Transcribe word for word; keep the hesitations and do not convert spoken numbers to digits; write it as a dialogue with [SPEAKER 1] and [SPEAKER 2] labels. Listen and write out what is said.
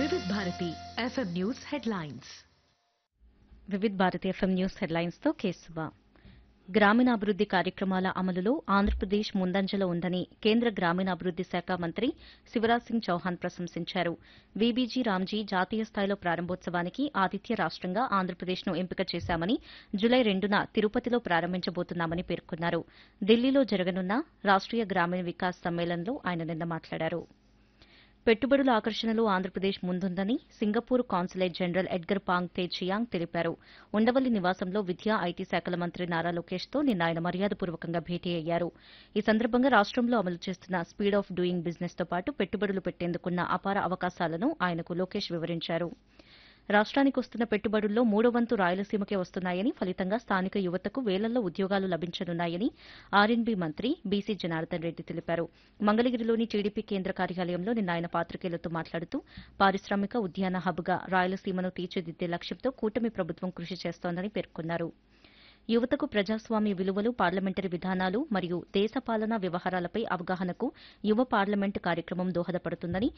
[SPEAKER 1] Vividh Bharati FM news headlines.
[SPEAKER 2] Vividh Bharati FM news headlines తో కేసువా. గ్రామీణాభివృద్ది కార్యక్రమాల అమలులో ఆంధ్రప్రదేశ్ ముందంజలో ఉందని కేంద్ర గ్రామీణాభివృద్ది శాఖ మంత్రి శివరాజ్ సింగ్ చౌహాన్ ప్రశంసించారు. వీబీజీ రామ్జీ జాతీయ స్థాయిలో ప్రారంభోత్సవానికి ఆతిథ్య రాష్టంగా ఆంధ్రప్రదేశ్ను ఎంపిక చేశామని, జులై రెండున తిరుపతిలో ప్రారంభించబోతున్నామని పేర్కొన్నారు. ఢిల్లీలో జరగనున్న రాష్ట్రీయ గ్రామీణ వికాస్ సమ్మేళనంలో ఆయన నిన్న మాట్లాడారు. పెట్టుబడుల ఆకర్షణలో Andhra Pradesh ముందుందని Singapore consulate general Edgar pong తే చియాంగ్ తెలిపారు. ఉండవల్లి నివాసంలో విద్యా, ఐటీ శాఖల మంత్రి నారా లోకేష్తో నిన్న ఆయన మర్యాదపూర్వకంగా భేటీ అయ్యారు. ఈ సందర్భంగా రాష్టంలో అమలు చేస్తున్న స్పీడ్ ఆఫ్ డూయింగ్ బిజినెస్ తో పాటు పెట్టుబడులు పెట్టేందుకున్న అపార అవకాశాలను ఆయనకు లోకేష్ వివరించారు. రాష్ట్రానికి వస్తున్న పెట్టుబడుల్లో మూడో వంతు రాయలసీమకే వస్తున్నాయని, ఫలితంగా స్థానిక యువతకు వేలల్లో ఉద్యోగాలు లభించనున్నాయని ఆర్ఎండ్బీ మంత్రి బీసీ జనార్దన్ రెడ్డి తెలిపారు. మంగళగిరిలోని టీడీపీ కేంద్ర కార్యాలయంలో నిన్న ఆయన పాతికేయులతో మాట్లాడుతూ పారిశ్రామిక, ఉద్యాన హబ్గా రాయలసీమను తీర్చిదిద్దే లక్ష్యంతో కూటమి ప్రభుత్వం కృషి చేస్తోందని పేర్కొన్నారు. యువతకు ప్రజాస్వామ్య విలువలు, పార్లమెంటరీ విధానాలు మరియు దేశ పాలనా వ్యవహారాలపై అవగాహనకు యువ పార్లమెంటు కార్యక్రమం దోహదపడుతుందని